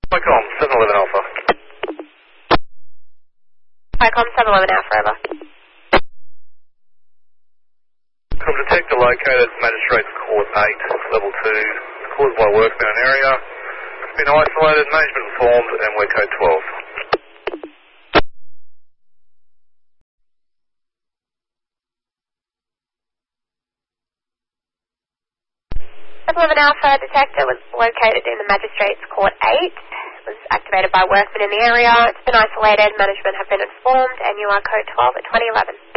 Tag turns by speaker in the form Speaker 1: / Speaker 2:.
Speaker 1: Icom 711 Alpha.
Speaker 2: Icom 711 Alpha, over.
Speaker 1: Icom detector located Magistrates Court 8, level 2. Caused by workmen in area. It's been isolated, management informed, and we're code 12.
Speaker 2: 711 Alpha detector was located in the Magistrates Court 8. It was activated by workmen in the area. It's been isolated, management have been informed, and you are code 12 at 2011.